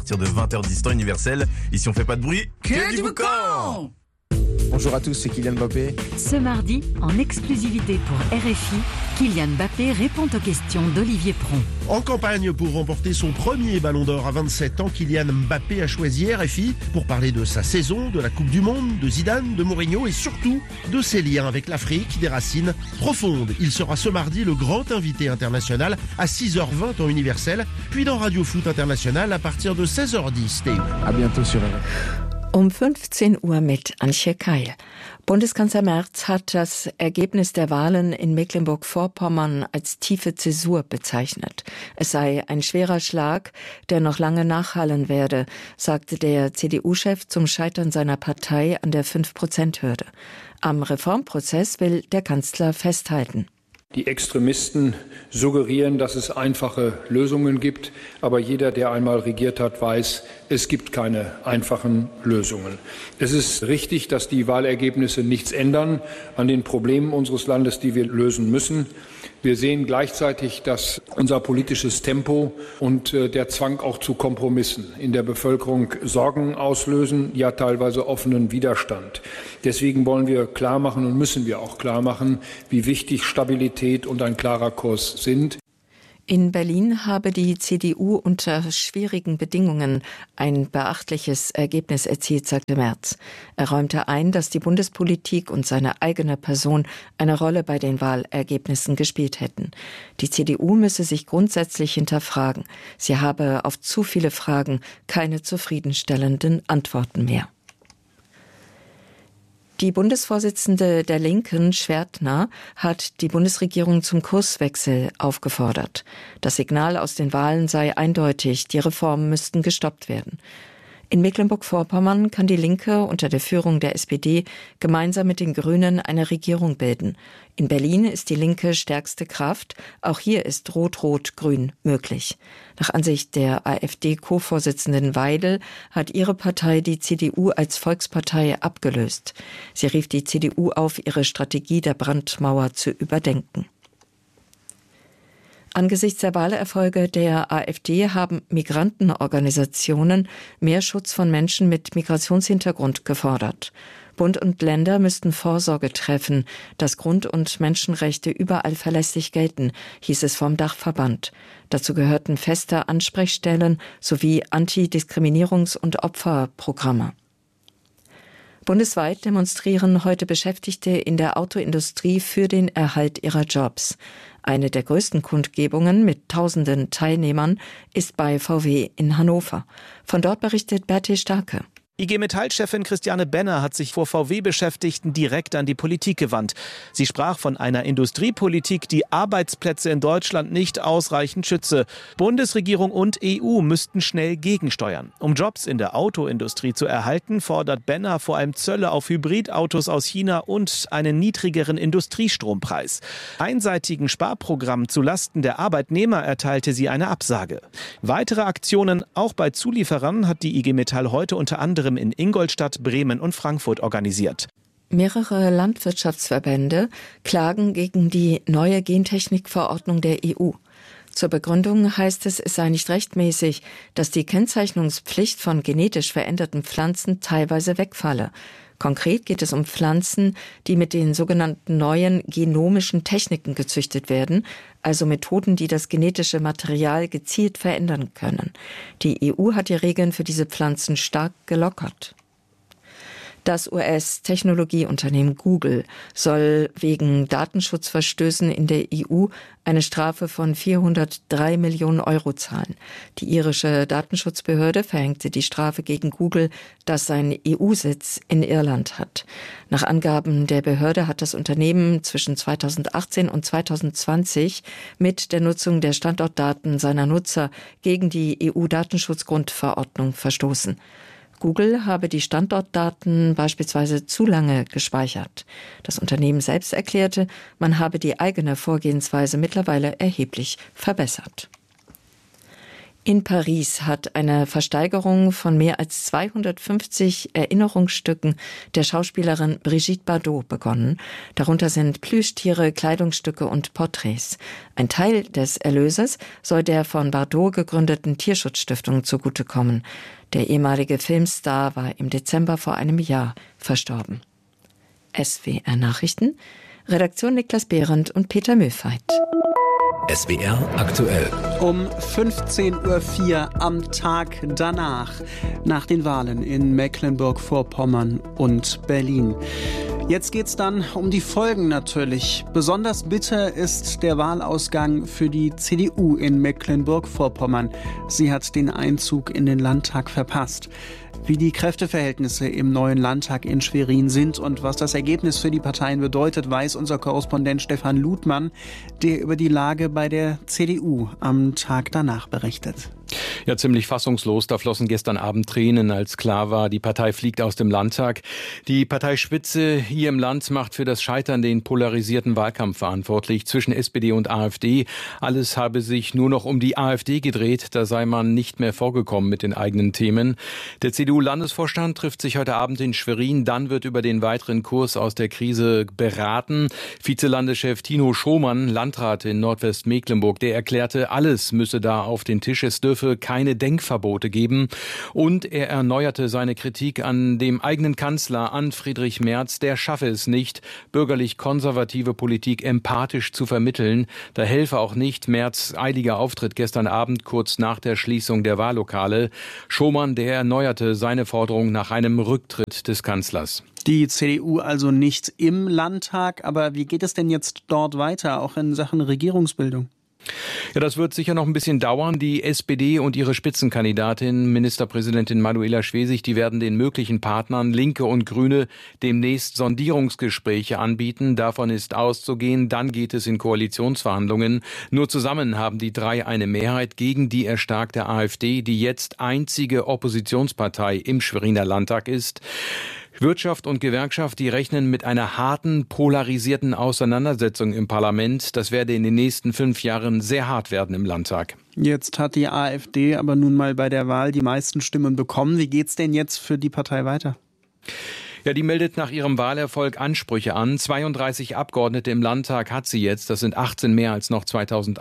partir de 20h10 temps universel. Ici on fait pas de bruit, que du boucan. Bonjour à tous, c'est Kylian Mbappé. Ce mardi, en exclusivité pour RFI, Kylian Mbappé répond aux questions d'Olivier Pron. En campagne pour remporter son premier ballon d'or à 27 ans, Kylian Mbappé a choisi RFI pour parler de sa saison, de la Coupe du Monde, de Zidane, de Mourinho et surtout de ses liens avec l'Afrique, des racines profondes. Il sera ce mardi le grand invité international à 6h20 temps universel, puis dans Radio Foot International à partir de 16h10. Stay. À bientôt sur RFI. Um 15 Uhr mit Antje Keil. Bundeskanzler Merz hat das Ergebnis der Wahlen in Mecklenburg-Vorpommern als tiefe Zäsur bezeichnet. Es sei ein schwerer Schlag, der noch lange nachhallen werde, sagte der CDU-Chef zum Scheitern seiner Partei an der 5%-Hürde. Am Reformprozess will der Kanzler festhalten. Die Extremisten suggerieren, dass es einfache Lösungen gibt. Aber jeder, der einmal regiert hat, weiß, es gibt keine einfachen Lösungen. Es ist richtig, dass die Wahlergebnisse nichts ändern an den Problemen unseres Landes, die wir lösen müssen. Wir sehen gleichzeitig, dass unser politisches Tempo und der Zwang auch zu Kompromissen in der Bevölkerung Sorgen auslösen, ja teilweise offenen Widerstand. Deswegen wollen wir klar machen und müssen wir auch klar machen, wie wichtig Stabilität und ein klarer Kurs sind. In Berlin habe die CDU unter schwierigen Bedingungen ein beachtliches Ergebnis erzielt, sagte Merz. Er räumte ein, dass die Bundespolitik und seine eigene Person eine Rolle bei den Wahlergebnissen gespielt hätten. Die CDU müsse sich grundsätzlich hinterfragen. Sie habe auf zu viele Fragen keine zufriedenstellenden Antworten mehr. Die Bundesvorsitzende der Linken, Schwertner, hat die Bundesregierung zum Kurswechsel aufgefordert. Das Signal aus den Wahlen sei eindeutig, die Reformen müssten gestoppt werden. In Mecklenburg-Vorpommern kann die Linke unter der Führung der SPD gemeinsam mit den Grünen eine Regierung bilden. In Berlin ist die Linke stärkste Kraft. Auch hier ist Rot-Rot-Grün möglich. Nach Ansicht der AfD-Co-Vorsitzenden Weidel hat ihre Partei die CDU als Volkspartei abgelöst. Sie rief die CDU auf, ihre Strategie der Brandmauer zu überdenken. Angesichts der Wahlerfolge der AfD haben Migrantenorganisationen mehr Schutz von Menschen mit Migrationshintergrund gefordert. Bund und Länder müssten Vorsorge treffen, dass Grund- und Menschenrechte überall verlässlich gelten, hieß es vom Dachverband. Dazu gehörten feste Ansprechstellen sowie Antidiskriminierungs- und Opferprogramme. Bundesweit demonstrieren heute Beschäftigte in der Autoindustrie für den Erhalt ihrer Jobs. Eine der größten Kundgebungen mit tausenden Teilnehmern ist bei VW in Hannover. Von dort berichtet Bertil Starke. IG Metall-Chefin Christiane Benner hat sich vor VW-Beschäftigten direkt an die Politik gewandt. Sie sprach von einer Industriepolitik, die Arbeitsplätze in Deutschland nicht ausreichend schütze. Bundesregierung und EU müssten schnell gegensteuern. Um Jobs in der Autoindustrie zu erhalten, fordert Benner vor allem Zölle auf Hybridautos aus China und einen niedrigeren Industriestrompreis. Einseitigen Sparprogrammen zulasten der Arbeitnehmer erteilte sie eine Absage. Weitere Aktionen auch bei Zulieferern hat die IG Metall heute unter anderem in Ingolstadt, Bremen und Frankfurt organisiert. Mehrere Landwirtschaftsverbände klagen gegen die neue Gentechnikverordnung der EU. Zur Begründung heißt es, es sei nicht rechtmäßig, dass die Kennzeichnungspflicht von genetisch veränderten Pflanzen teilweise wegfalle. Konkret geht es um Pflanzen, die mit den sogenannten neuen genomischen Techniken gezüchtet werden, also Methoden, die das genetische Material gezielt verändern können. Die EU hat die Regeln für diese Pflanzen stark gelockert. Das US-Technologieunternehmen Google soll wegen Datenschutzverstößen in der EU eine Strafe von 403 Millionen Euro zahlen. Die irische Datenschutzbehörde verhängte die Strafe gegen Google, das seinen EU-Sitz in Irland hat. Nach Angaben der Behörde hat das Unternehmen zwischen 2018 und 2020 mit der Nutzung der Standortdaten seiner Nutzer gegen die EU-Datenschutzgrundverordnung verstoßen. Google habe die Standortdaten beispielsweise zu lange gespeichert. Das Unternehmen selbst erklärte, man habe die eigene Vorgehensweise mittlerweile erheblich verbessert. In Paris hat eine Versteigerung von mehr als 250 Erinnerungsstücken der Schauspielerin Brigitte Bardot begonnen. Darunter sind Plüschtiere, Kleidungsstücke und Porträts. Ein Teil des Erlöses soll der von Bardot gegründeten Tierschutzstiftung zugutekommen. Der ehemalige Filmstar war im Dezember vor einem Jahr verstorben. SWR Nachrichten, Redaktion Niklas Behrendt und Peter Mühlfeit. SWR aktuell. Um 15:04 Uhr am Tag danach, nach den Wahlen in Mecklenburg-Vorpommern und Berlin. Jetzt geht's dann um die Folgen natürlich. Besonders bitter ist der Wahlausgang für die CDU in Mecklenburg-Vorpommern. Sie hat den Einzug in den Landtag verpasst. Wie die Kräfteverhältnisse im neuen Landtag in Schwerin sind und was das Ergebnis für die Parteien bedeutet, weiß unser Korrespondent Stefan Ludmann, der über die Lage bei der CDU am Tag danach berichtet. Ja, ziemlich fassungslos. Da flossen gestern Abend Tränen, als klar war, die Partei fliegt aus dem Landtag. Die Parteispitze hier im Land macht für das Scheitern den polarisierten Wahlkampf verantwortlich zwischen SPD und AfD. Alles habe sich nur noch um die AfD gedreht. Da sei man nicht mehr vorgekommen mit den eigenen Themen. Der CDU-Landesvorstand trifft sich heute Abend in Schwerin. Dann wird über den weiteren Kurs aus der Krise beraten. Vizelandeschef Tino Schomann, Landrat in Nordwestmecklenburg, der erklärte, alles müsse da auf den Tisch. Es dürfe keine Denkverbote geben. Und er erneuerte seine Kritik an dem eigenen Kanzler, an Friedrich Merz. Der schaffe es nicht, bürgerlich-konservative Politik empathisch zu vermitteln. Da helfe auch nicht Merz' eiliger Auftritt gestern Abend kurz nach der Schließung der Wahllokale. Schomann, der erneuerte seine Forderung nach einem Rücktritt des Kanzlers. Die CDU also nicht im Landtag, aber wie geht es denn jetzt dort weiter, auch in Sachen Regierungsbildung? Ja, das wird sicher noch ein bisschen dauern. Die SPD und ihre Spitzenkandidatin, Ministerpräsidentin Manuela Schwesig, die werden den möglichen Partnern Linke und Grüne demnächst Sondierungsgespräche anbieten. Davon ist auszugehen. Dann geht es in Koalitionsverhandlungen. Nur zusammen haben die drei eine Mehrheit gegen die erstarkte AfD, die jetzt einzige Oppositionspartei im Schweriner Landtag ist. Wirtschaft und Gewerkschaft, die rechnen mit einer harten, polarisierten Auseinandersetzung im Parlament. Das werde in den nächsten 5 Jahren sehr hart werden im Landtag. Jetzt hat die AfD aber nun mal bei der Wahl die meisten Stimmen bekommen. Wie geht's denn jetzt für die Partei weiter? Ja, die meldet nach ihrem Wahlerfolg Ansprüche an. 32 Abgeordnete im Landtag hat sie jetzt. Das sind 18 mehr als noch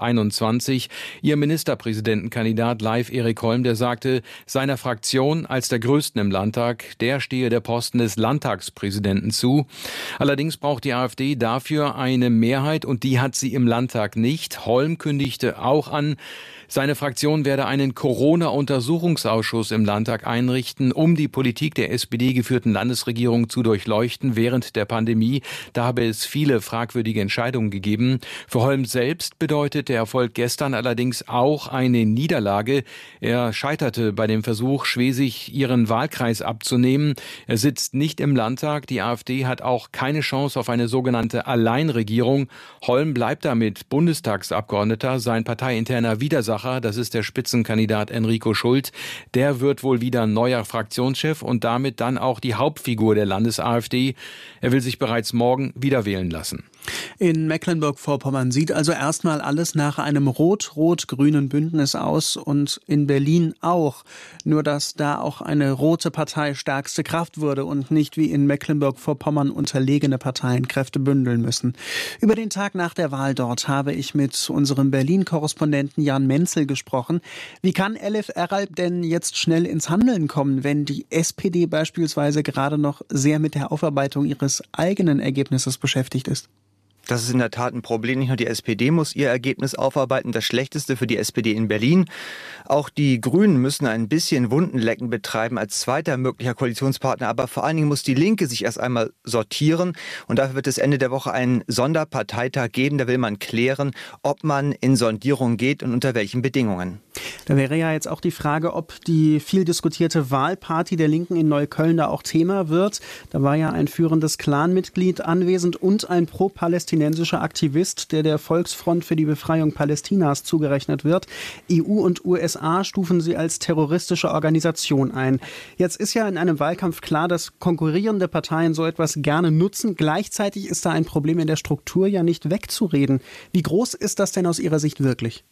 2021. Ihr Ministerpräsidentenkandidat Leif Erik Holm, der sagte, seiner Fraktion als der größten im Landtag, der stehe der Posten des Landtagspräsidenten zu. Allerdings braucht die AfD dafür eine Mehrheit und die hat sie im Landtag nicht. Holm kündigte auch an, seine Fraktion werde einen Corona-Untersuchungsausschuss im Landtag einrichten, um die Politik der SPD-geführten Landesregierung zu durchleuchten während der Pandemie. Da habe es viele fragwürdige Entscheidungen gegeben. Für Holm selbst bedeutet der Erfolg gestern allerdings auch eine Niederlage. Er scheiterte bei dem Versuch, Schwesig ihren Wahlkreis abzunehmen. Er sitzt nicht im Landtag. Die AfD hat auch keine Chance auf eine sogenannte Alleinregierung. Holm bleibt damit Bundestagsabgeordneter, sein parteiinterner Widersacher. Das ist der Spitzenkandidat Enrico Schult. Der wird wohl wieder neuer Fraktionschef und damit dann auch die Hauptfigur der Landes-AfD. Er will sich bereits morgen wieder wählen lassen. In Mecklenburg-Vorpommern sieht also erstmal alles nach einem rot-rot-grünen Bündnis aus und in Berlin auch. Nur dass da auch eine rote Partei stärkste Kraft wurde und nicht wie in Mecklenburg-Vorpommern unterlegene Parteien Kräfte bündeln müssen. Über den Tag nach der Wahl dort habe ich mit unserem Berlin-Korrespondenten Jan Menzel gesprochen. Wie kann Elif Eralp denn jetzt schnell ins Handeln kommen, wenn die SPD beispielsweise gerade noch sehr mit der Aufarbeitung ihres eigenen Ergebnisses beschäftigt ist? Das ist in der Tat ein Problem. Nicht nur die SPD muss ihr Ergebnis aufarbeiten, das Schlechteste für die SPD in Berlin. Auch die Grünen müssen ein bisschen Wundenlecken betreiben als zweiter möglicher Koalitionspartner. Aber vor allen Dingen muss die Linke sich erst einmal sortieren. Und dafür wird es Ende der Woche einen Sonderparteitag geben. Da will man klären, ob man in Sondierung geht und unter welchen Bedingungen. Da wäre ja jetzt auch die Frage, ob die viel diskutierte Wahlparty der Linken in Neukölln da auch Thema wird. Da war ja ein führendes Clanmitglied anwesend und ein pro-palästinensischer Aktivist, der Volksfront für die Befreiung Palästinas zugerechnet wird. EU und USA stufen sie als terroristische Organisation ein. Jetzt ist ja in einem Wahlkampf klar, dass konkurrierende Parteien so etwas gerne nutzen. Gleichzeitig ist da ein Problem in der Struktur ja nicht wegzureden. Wie groß ist das denn aus Ihrer Sicht wirklich?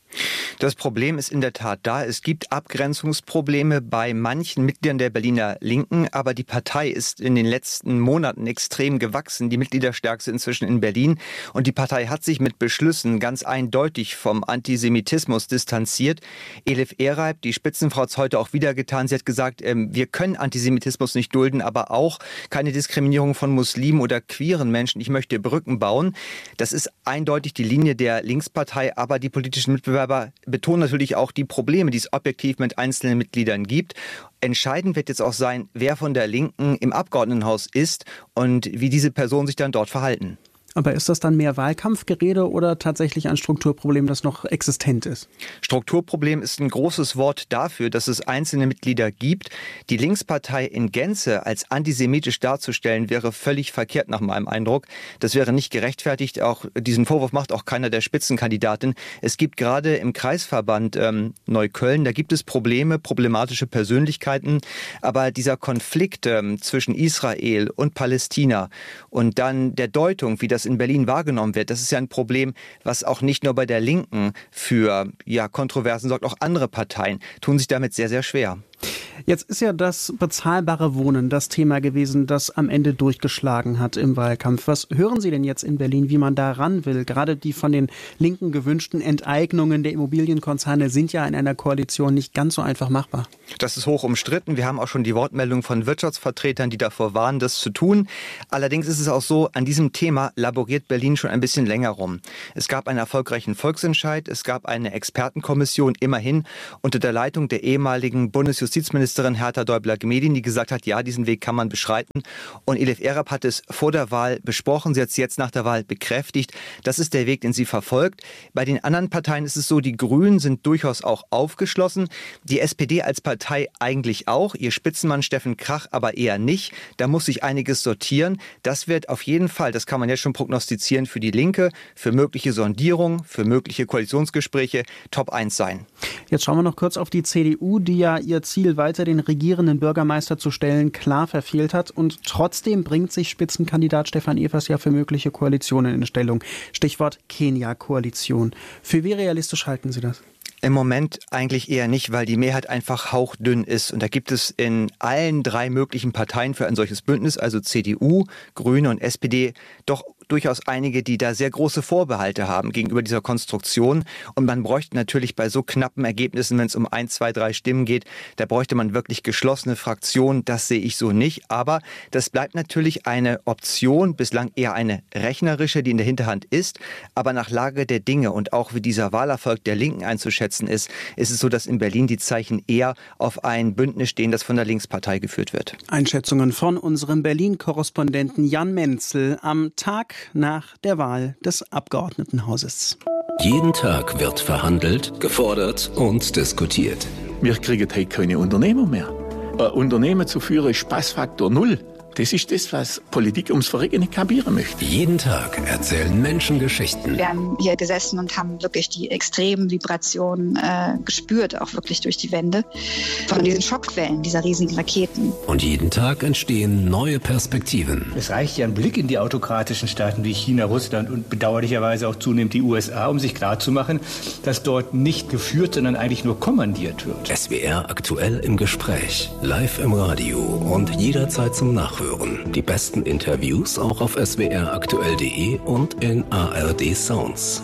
Das Problem ist in der Tat da. Es gibt Abgrenzungsprobleme bei manchen Mitgliedern der Berliner Linken, aber die Partei ist in den letzten Monaten extrem gewachsen. Die Mitgliederstärke inzwischen in Berlin. Und die Partei hat sich mit Beschlüssen ganz eindeutig vom Antisemitismus distanziert. Elif Ereib, die Spitzenfrau, hat es heute auch wieder getan. Sie hat gesagt, wir können Antisemitismus nicht dulden, aber auch keine Diskriminierung von Muslimen oder queeren Menschen. Ich möchte Brücken bauen. Das ist eindeutig die Linie der Linkspartei, aber die politischen Mitbewerber betonen natürlich auch die Probleme, die es objektiv mit einzelnen Mitgliedern gibt. Entscheidend wird jetzt auch sein, wer von der Linken im Abgeordnetenhaus ist und wie diese Personen sich dann dort verhalten. Aber ist das dann mehr Wahlkampfgerede oder tatsächlich ein Strukturproblem, das noch existent ist? Strukturproblem ist ein großes Wort dafür, dass es einzelne Mitglieder gibt. Die Linkspartei in Gänze als antisemitisch darzustellen, wäre völlig verkehrt nach meinem Eindruck. Das wäre nicht gerechtfertigt. Auch diesen Vorwurf macht auch keiner der Spitzenkandidaten. Es gibt gerade im Kreisverband Neukölln, da gibt es problematische Persönlichkeiten. Aber dieser Konflikt zwischen Israel und Palästina und dann der Deutung, wie das in Berlin wahrgenommen wird, das ist ja ein Problem, was auch nicht nur bei der Linken für Kontroversen sorgt, auch andere Parteien tun sich damit sehr, sehr schwer. Jetzt ist ja das bezahlbare Wohnen das Thema gewesen, das am Ende durchgeschlagen hat im Wahlkampf. Was hören Sie denn jetzt in Berlin, wie man da ran will? Gerade die von den Linken gewünschten Enteignungen der Immobilienkonzerne sind ja in einer Koalition nicht ganz so einfach machbar. Das ist hoch umstritten. Wir haben auch schon die Wortmeldung von Wirtschaftsvertretern, die davor warnen, das zu tun. Allerdings ist es auch so, an diesem Thema laboriert Berlin schon ein bisschen länger rum. Es gab einen erfolgreichen Volksentscheid, es gab eine Expertenkommission, immerhin unter der Leitung der ehemaligen Bundesjustizministerin Hertha Däubler-Gmedin, die gesagt hat, ja, diesen Weg kann man beschreiten. Und Elif Ereib hat es vor der Wahl besprochen, sie hat es jetzt nach der Wahl bekräftigt. Das ist der Weg, den sie verfolgt. Bei den anderen Parteien ist es so, die Grünen sind durchaus auch aufgeschlossen. Die SPD als Partei eigentlich auch. Ihr Spitzenmann Steffen Krach aber eher nicht. Da muss sich einiges sortieren. Das wird auf jeden Fall, das kann man jetzt schon prognostizieren, für die Linke, für mögliche Sondierungen, für mögliche Koalitionsgespräche Top 1 sein. Jetzt schauen wir noch kurz auf die CDU, die ja ihr Ziel, weiter den regierenden Bürgermeister zu stellen, klar verfehlt hat. Und trotzdem bringt sich Spitzenkandidat Stefan Evers ja für mögliche Koalitionen in Stellung. Stichwort Kenia-Koalition. Für wie realistisch halten Sie das? Im Moment eigentlich eher nicht, weil die Mehrheit einfach hauchdünn ist. Und da gibt es in allen drei möglichen Parteien für ein solches Bündnis, also CDU, Grüne und SPD, doch durchaus einige, die da sehr große Vorbehalte haben gegenüber dieser Konstruktion. Und man bräuchte natürlich bei so knappen Ergebnissen, wenn es um 1, 2, 3 Stimmen geht, da bräuchte man wirklich geschlossene Fraktionen. Das sehe ich so nicht. Aber das bleibt natürlich eine Option, bislang eher eine rechnerische, die in der Hinterhand ist. Aber nach Lage der Dinge und auch wie dieser Wahlerfolg der Linken einzuschätzen ist es so, dass in Berlin die Zeichen eher auf ein Bündnis stehen, das von der Linkspartei geführt wird. Einschätzungen von unserem Berlin-Korrespondenten Jan Menzel am Tag nach der Wahl des Abgeordnetenhauses. Jeden Tag wird verhandelt, gefordert und diskutiert. Wir kriegen heute keine Unternehmer mehr. Ein Unternehmen zu führen ist Spaßfaktor 0. Das ist das, was Politik ums Verrecken nicht kapieren möchte. Jeden Tag erzählen Menschen Geschichten. Wir haben hier gesessen und haben wirklich die extremen Vibrationen gespürt, auch wirklich durch die Wände. Von diesen Schockwellen, dieser riesigen Raketen. Und jeden Tag entstehen neue Perspektiven. Es reicht ja ein Blick in die autokratischen Staaten wie China, Russland und bedauerlicherweise auch zunehmend die USA, um sich klarzumachen, dass dort nicht geführt, sondern eigentlich nur kommandiert wird. SWR aktuell im Gespräch, live im Radio und jederzeit zum Nachhören. Die besten Interviews auch auf swraktuell.de und in ARD Sounds.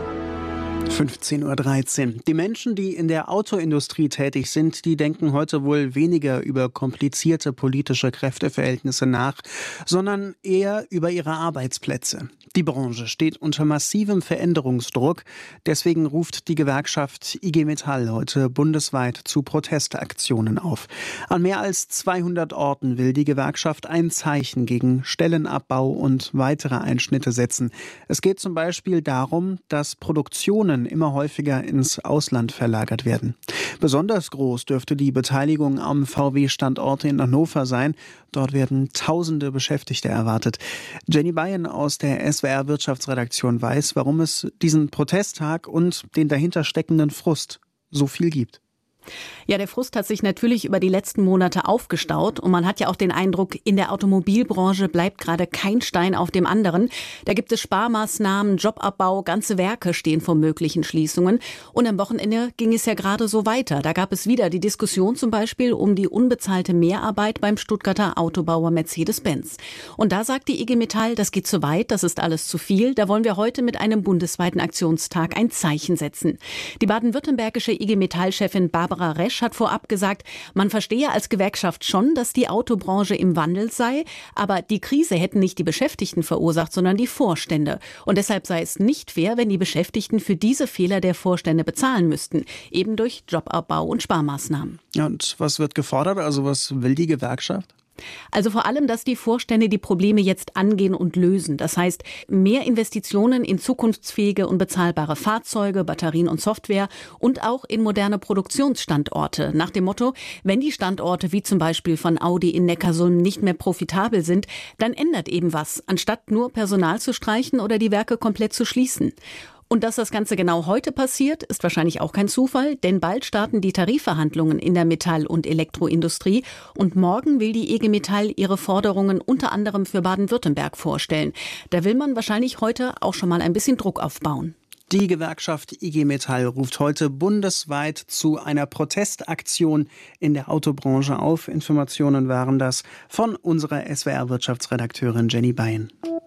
15:13 Uhr. Die Menschen, die in der Autoindustrie tätig sind, die denken heute wohl weniger über komplizierte politische Kräfteverhältnisse nach, sondern eher über ihre Arbeitsplätze. Die Branche steht unter massivem Veränderungsdruck. Deswegen ruft die Gewerkschaft IG Metall heute bundesweit zu Protestaktionen auf. An mehr als 200 Orten will die Gewerkschaft ein Zeichen gegen Stellenabbau und weitere Einschnitte setzen. Es geht zum Beispiel darum, dass Produktionen immer häufiger ins Ausland verlagert werden. Besonders groß dürfte die Beteiligung am VW-Standort in Hannover sein. Dort werden Tausende Beschäftigte erwartet. Jenny Bayen aus der SWR-Wirtschaftsredaktion weiß, warum es diesen Protesttag und den dahinter steckenden Frust so viel gibt. Ja, der Frust hat sich natürlich über die letzten Monate aufgestaut und man hat ja auch den Eindruck, in der Automobilbranche bleibt gerade kein Stein auf dem anderen. Da gibt es Sparmaßnahmen, Jobabbau, ganze Werke stehen vor möglichen Schließungen. Und am Wochenende ging es ja gerade so weiter. Da gab es wieder die Diskussion zum Beispiel um die unbezahlte Mehrarbeit beim Stuttgarter Autobauer Mercedes-Benz. Und da sagt die IG Metall, das geht zu weit, das ist alles zu viel. Da wollen wir heute mit einem bundesweiten Aktionstag ein Zeichen setzen. Die baden-württembergische IG Metall-Chefin Barbara Resch hat vorab gesagt, man verstehe als Gewerkschaft schon, dass die Autobranche im Wandel sei, aber die Krise hätten nicht die Beschäftigten verursacht, sondern die Vorstände. Und deshalb sei es nicht fair, wenn die Beschäftigten für diese Fehler der Vorstände bezahlen müssten, eben durch Jobabbau und Sparmaßnahmen. Ja, und was wird gefordert? Also was will die Gewerkschaft? Also vor allem, dass die Vorstände die Probleme jetzt angehen und lösen. Das heißt, mehr Investitionen in zukunftsfähige und bezahlbare Fahrzeuge, Batterien und Software und auch in moderne Produktionsstandorte. Nach dem Motto, wenn die Standorte wie zum Beispiel von Audi in Neckarsulm nicht mehr profitabel sind, dann ändert eben was, anstatt nur Personal zu streichen oder die Werke komplett zu schließen. Und dass das Ganze genau heute passiert, ist wahrscheinlich auch kein Zufall, denn bald starten die Tarifverhandlungen in der Metall- und Elektroindustrie und morgen will die IG Metall ihre Forderungen unter anderem für Baden-Württemberg vorstellen. Da will man wahrscheinlich heute auch schon mal ein bisschen Druck aufbauen. Die Gewerkschaft IG Metall ruft heute bundesweit zu einer Protestaktion in der Autobranche auf. Informationen waren das von unserer SWR-Wirtschaftsredakteurin Jenny Beyen.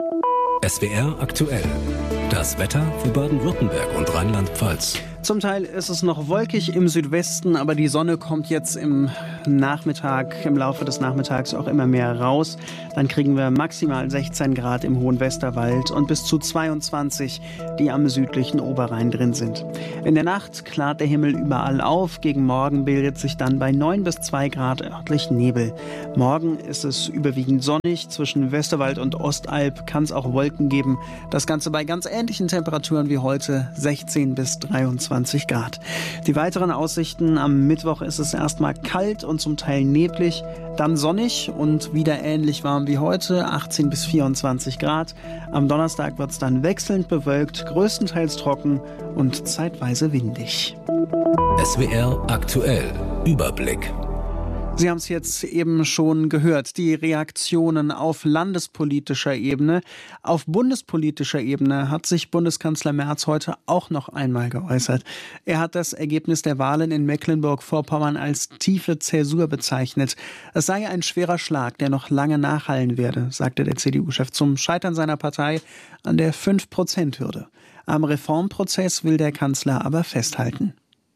SWR aktuell. Das Wetter für Baden-Württemberg und Rheinland-Pfalz. Zum Teil ist es noch wolkig im Südwesten, aber die Sonne kommt jetzt im Laufe des Nachmittags auch immer mehr raus. Dann kriegen wir maximal 16 Grad im Hohen Westerwald und bis zu 22, die am südlichen Oberrhein drin sind. In der Nacht klart der Himmel überall auf. Gegen Morgen bildet sich dann bei 9 bis 2 Grad örtlich Nebel. Morgen ist es überwiegend sonnig. Zwischen Westerwald und Ostalb kann es auch Wolken geben. Das Ganze bei ganz ähnlichen Temperaturen wie heute, 16 bis 23 Grad. Die weiteren Aussichten: am Mittwoch ist es erstmal kalt und zum Teil neblig, dann sonnig und wieder ähnlich warm wie heute, 18 bis 24 Grad. Am Donnerstag wird es dann wechselnd bewölkt, größtenteils trocken und zeitweise windig. SWR aktuell. Überblick. Sie haben es jetzt eben schon gehört, die Reaktionen auf landespolitischer Ebene. Auf bundespolitischer Ebene hat sich Bundeskanzler Merz heute auch noch einmal geäußert. Er hat das Ergebnis der Wahlen in Mecklenburg-Vorpommern als tiefe Zäsur bezeichnet. Es sei ein schwerer Schlag, der noch lange nachhallen werde, sagte der CDU-Chef zum Scheitern seiner Partei an der 5%-Hürde. Am Reformprozess will der Kanzler aber festhalten.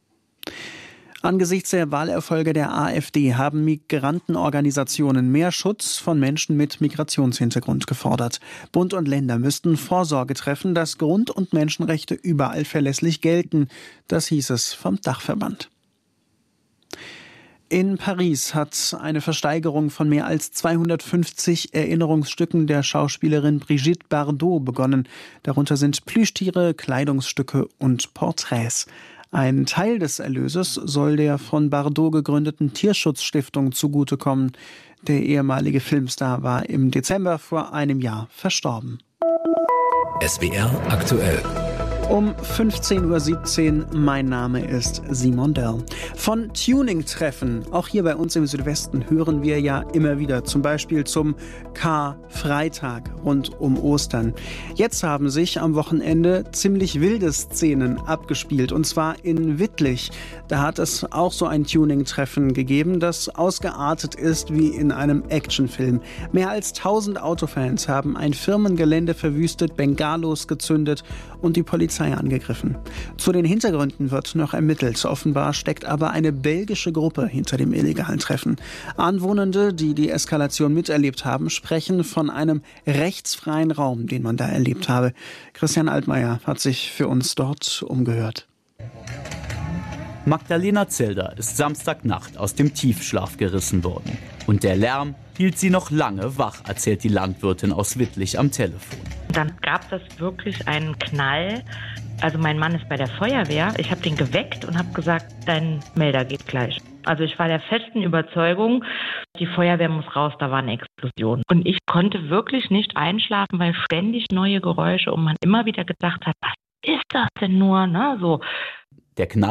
Angesichts der Wahlerfolge der AfD haben Migrantenorganisationen mehr Schutz von Menschen mit Migrationshintergrund gefordert. Bund und Länder müssten Vorsorge treffen, dass Grund- und Menschenrechte überall verlässlich gelten. Das hieß es vom Dachverband. In Paris hat eine Versteigerung von mehr als 250 Erinnerungsstücken der Schauspielerin Brigitte Bardot begonnen. Darunter sind Plüschtiere, Kleidungsstücke und Porträts. Ein Teil des Erlöses soll der von Bardot gegründeten Tierschutzstiftung zugutekommen. Der ehemalige Filmstar war im Dezember vor einem Jahr verstorben. SWR aktuell. Um 15.17 Uhr, mein Name ist Simon Dörr. Von Tuning-Treffen, auch hier bei uns im Südwesten, hören wir ja immer wieder, zum Beispiel zum Karfreitag rund um Ostern. Jetzt haben sich am Wochenende ziemlich wilde Szenen abgespielt, und zwar in Wittlich. Da hat es auch so ein Tuning-Treffen gegeben, das ausgeartet ist wie in einem Actionfilm. Mehr als 1000 Autofans haben ein Firmengelände verwüstet, Bengalos gezündet und die Polizei angegriffen. Zu den Hintergründen wird noch ermittelt. Offenbar steckt aber eine belgische Gruppe hinter dem illegalen Treffen. Anwohnende, die die Eskalation miterlebt haben, sprechen von einem rechtsfreien Raum, den man da erlebt habe. Christian Altmaier hat sich für uns dort umgehört. Magdalena Zelder ist Samstagnacht aus dem Tiefschlaf gerissen worden. Und der Lärm hielt sie noch lange wach, erzählt die Landwirtin aus Wittlich am Telefon. Dann gab es wirklich einen Knall. Also mein Mann ist bei der Feuerwehr. Ich habe den geweckt und habe gesagt, dein Melder geht gleich. Also ich war der festen Überzeugung, die Feuerwehr muss raus, da war eine Explosion. Und ich konnte wirklich nicht einschlafen, weil ständig neue Geräusche und man immer wieder gedacht hat, was ist das denn nur? Ne? So. Der Knall,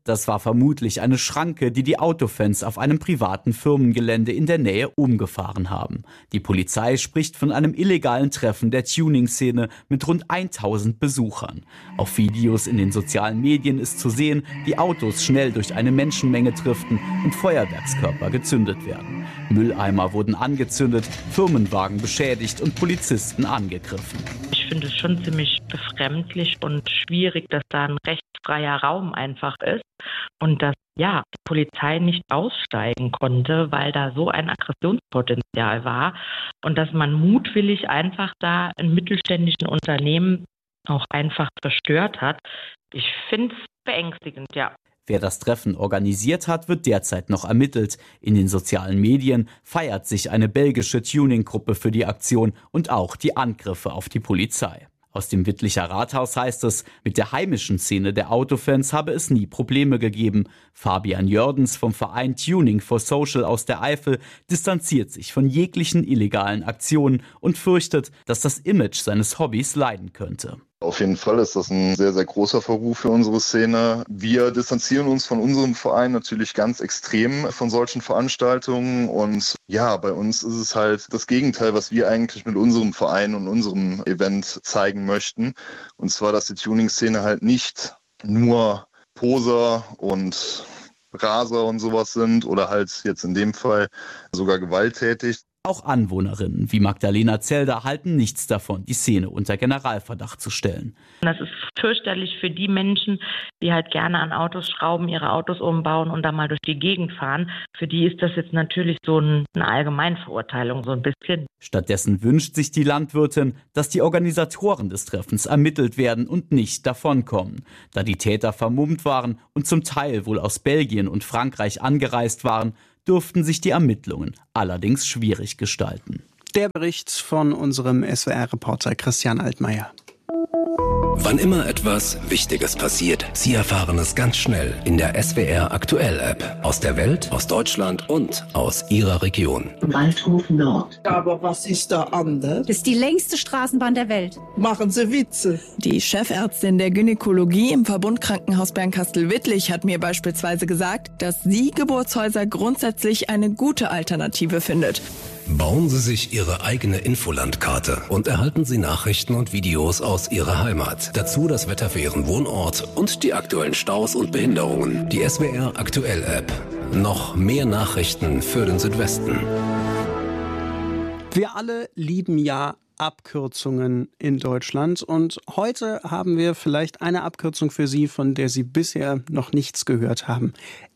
Das war vermutlich eine Schranke, die die Autofans auf einem privaten Firmengelände in der Nähe umgefahren haben. Die Polizei spricht von einem illegalen Treffen der Tuning-Szene mit rund 1000 Besuchern. Auf Videos in den sozialen Medien ist zu sehen, wie Autos schnell durch eine Menschenmenge driften und Feuerwerkskörper gezündet werden. Mülleimer wurden angezündet, Firmenwagen beschädigt und Polizisten angegriffen. Ich finde es schon ziemlich befremdlich und schwierig, dass da ein rechtsfreier Raum einfach ist und dass die Polizei nicht aussteigen konnte, weil da so ein Aggressionspotenzial war und dass man mutwillig einfach da ein mittelständischen Unternehmen auch einfach zerstört hat. Ich finde es beängstigend, ja. Wer das Treffen organisiert hat, wird derzeit noch ermittelt. In den sozialen Medien feiert sich eine belgische Tuning-Gruppe für die Aktion und auch die Angriffe auf die Polizei. Aus dem Wittlicher Rathaus heißt es, mit der heimischen Szene der Autofans habe es nie Probleme gegeben. Fabian Jördens vom Verein Tuning for Social aus der Eifel distanziert sich von jeglichen illegalen Aktionen und fürchtet, dass das Image seines Hobbys leiden könnte. Auf jeden Fall ist das ein sehr, sehr großer Verruf für unsere Szene. Wir distanzieren uns von unserem Verein natürlich ganz extrem von solchen Veranstaltungen. Und ja, bei uns ist es halt das Gegenteil, was wir eigentlich mit unserem Verein und unserem Event zeigen möchten. Und zwar, dass die Tuning-Szene halt nicht nur Poser und Raser und sowas sind oder halt jetzt in dem Fall sogar gewalttätig. Auch Anwohnerinnen wie Magdalena Zelder halten nichts davon, die Szene unter Generalverdacht zu stellen. Das ist fürchterlich für die Menschen, die halt gerne an Autos schrauben, ihre Autos umbauen und da mal durch die Gegend fahren. Für die ist das jetzt natürlich so eine Allgemeinverurteilung, so ein bisschen. Stattdessen wünscht sich die Landwirtin, dass die Organisatoren des Treffens ermittelt werden und nicht davonkommen. Da die Täter vermummt waren und zum Teil wohl aus Belgien und Frankreich angereist waren, dürften sich die Ermittlungen allerdings schwierig gestalten. Der Bericht von unserem SWR-Reporter Christian Altmaier. Wann immer etwas Wichtiges passiert, Sie erfahren es ganz schnell in der SWR Aktuell App. Aus der Welt, aus Deutschland und aus Ihrer Region. Waldhof Nord. Aber was ist da anders? Das ist die längste Straßenbahn der Welt. Machen Sie Witze. Die Chefärztin der Gynäkologie im Verbundkrankenhaus Bernkastel-Wittlich hat mir beispielsweise gesagt, dass sie Geburtshäuser grundsätzlich eine gute Alternative findet. Bauen Sie sich Ihre eigene Infolandkarte und erhalten Sie Nachrichten und Videos aus Ihrer Heimat. Dazu das Wetter für Ihren Wohnort und die aktuellen Staus und Behinderungen. Die SWR Aktuell App. Noch mehr Nachrichten für den Südwesten. Wir alle lieben ja Abkürzungen in Deutschland und heute haben wir vielleicht eine Abkürzung für Sie, von der Sie bisher noch nichts gehört haben.